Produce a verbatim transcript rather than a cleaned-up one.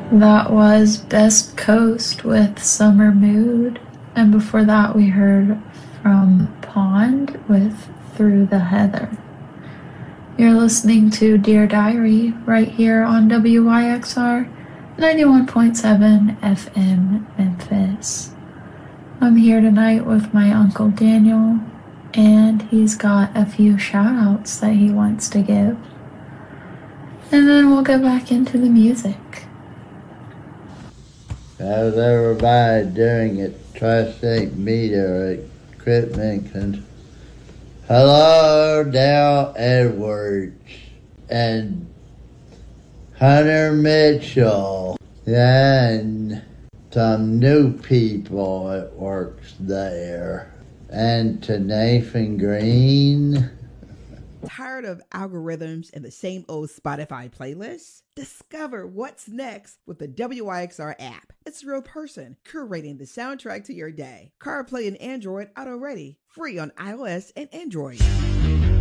That was Best Coast with Summer Mood. And before that, we heard from Pond with Through the Heather. You're listening to Dear Diary right here on W Y X R ninety-one point seven F M Memphis. I'm here tonight with my Uncle Daniel, and he's got a few shout outs that he wants to give. And then we'll go back into the music. How's everybody doing at Tri-State Media Equipment Control? Hello, Dale Edwards and Hunter Mitchell and some new people that works there. And to Nathan Green. Tired of algorithms and the same old Spotify playlists? Discover what's next with the W Y X R app. It's a real person curating the soundtrack to your day. CarPlay and Android Auto Ready. Free on iOS and Android.